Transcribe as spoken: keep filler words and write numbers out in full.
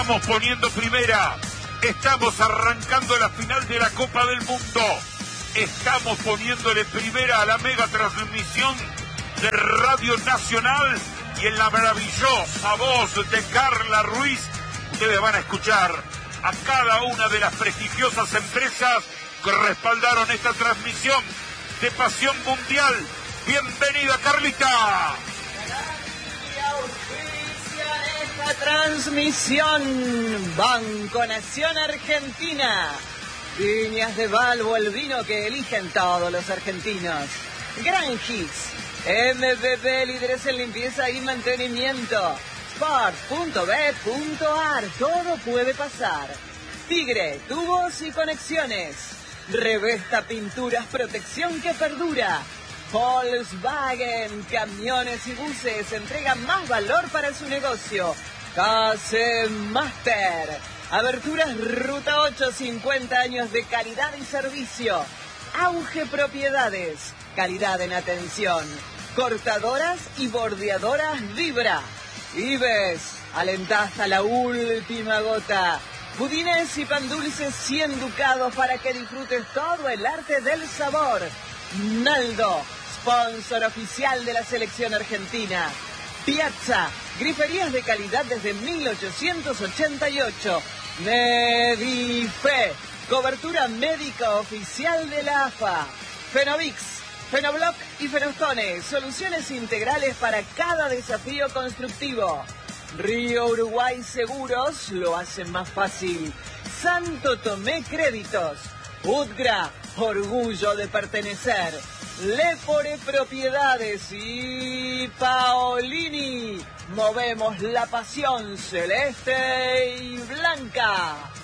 Estamos poniendo primera, estamos arrancando la final de la Copa del Mundo, estamos poniéndole primera a la mega transmisión de Radio Nacional y en la maravillosa voz de Carla Ruiz, ustedes van a escuchar a cada una de las prestigiosas empresas que respaldaron esta transmisión de Pasión Mundial. Bienvenida, Carlita. Esta transmisión, Banco Nación Argentina, Viñas de Balbo, el vino que eligen todos los argentinos. Gran Hits, M B B, líderes en limpieza y mantenimiento. Sport punto b punto a r, todo puede pasar. Tigre, tubos y conexiones. Revesta Pinturas, protección que perdura. Volkswagen, camiones y buses, entregan más valor para su negocio. Case Master, aberturas Ruta ocho, cincuenta años de calidad y servicio. Auge Propiedades, calidad en atención. Cortadoras y bordeadoras Vibra. Ives, alenta hasta la última gota. Budines y pan dulces, cien ducados para que disfrutes todo el arte del sabor. Naldo, sponsor oficial de la selección argentina. Piazza, griferías de calidad desde mil ochocientos ochenta y ocho. Medife, cobertura médica oficial de la A F A. Fenovix, Fenobloc y Fenostone, soluciones integrales para cada desafío constructivo. Río Uruguay Seguros lo hacen más fácil. Santo Tomé Créditos. Udgra, orgullo de pertenecer. Lepore Propiedades y Paolini. Movemos la pasión celeste y blanca.